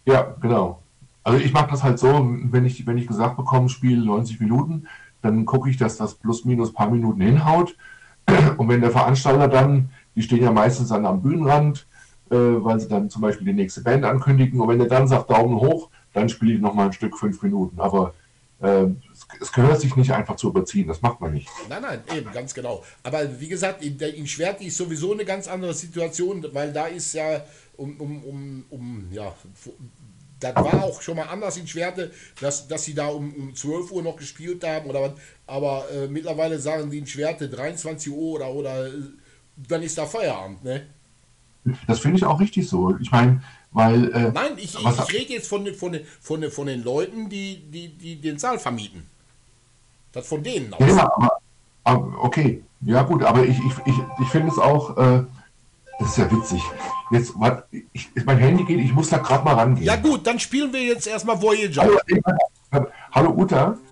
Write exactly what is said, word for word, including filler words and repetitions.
Ja, genau. Also ich mache das halt so, wenn ich, wenn ich gesagt bekomme, Spiel neunzig Minuten, dann gucke ich, dass das plus minus paar Minuten hinhaut. Und wenn der Veranstalter dann, die stehen ja meistens dann am Bühnenrand, äh, weil sie dann zum Beispiel die nächste Band ankündigen. Und wenn der dann sagt, Daumen hoch, dann spiele ich nochmal ein Stück fünf Minuten. Aber äh, es, es gehört sich nicht einfach zu überziehen, das macht man nicht. Nein, nein, eben, ganz genau. Aber wie gesagt, in, der- in Schwert ist sowieso eine ganz andere Situation, weil da ist ja um, um, um, um ja, das war auch schon mal anders in Schwerte, dass, dass sie da um, um zwölf Uhr noch gespielt haben oder was. Aber äh, mittlerweile sagen die in Schwerte dreiundzwanzig Uhr oder, oder äh, dann ist da Feierabend, ne? Das finde ich auch richtig so. Ich meine, weil, äh, Nein, ich, ich, was, ich rede jetzt von, den- von, den- von, den- von den Leuten, die, die, die den Saal vermieten. Das von denen ja, aus. ja, aber, aber okay, ja gut, aber ich, ich, ich, ich finde es auch, äh, das ist ja witzig. Jetzt, wat, ich, mein Handy geht, ich muss da gerade mal Ja rangehen. gut, dann spielen wir jetzt erstmal Voyager. Hallo, hallo Uta.